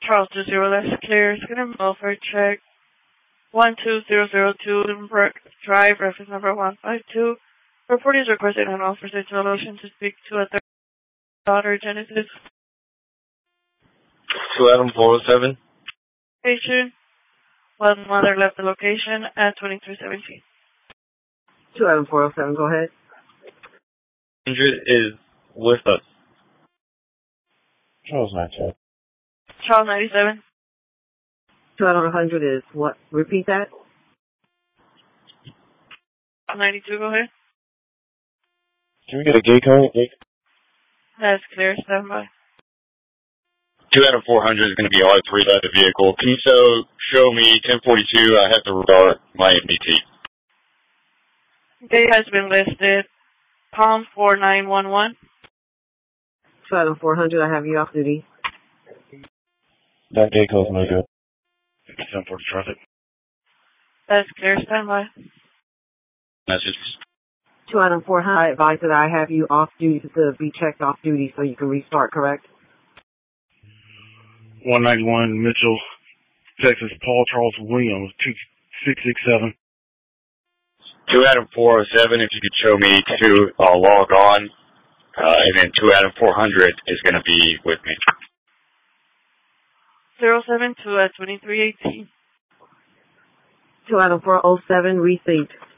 Charles 20, that's clear. It's going to welfare check. 12002 Limbrook Drive, reference number 152. Report is requested and offers a solution to speak to a third daughter, Genesis. 2 Adam 407. Patient. One mother left the location at 2317. 2 Adam 407, go ahead. 100 is with us. Charles 97. Charles 97. 2 Adam 100 is what? Repeat that. 92, go ahead. Can we get a gate code? That's clear, stand by. 2 Adam 400 is going to be R3 by the vehicle. Can you show me 1042? I have to restart my MDT. Gate has been listed. Palm 4911. 2 Adam 400, I have you off duty. That gate code's no good. 1040 traffic. That's clear, stand by. Message. 2 Adam 400, I advise that I have you off duty to be checked off duty so you can restart, correct? 191 Mitchell, Texas, Paul Charles Williams, 2667. 2 Adam 407, if you could show me to log on, and then 2 Adam 400 is going to be with me. 072 at 2318. 2 Adam 407, received.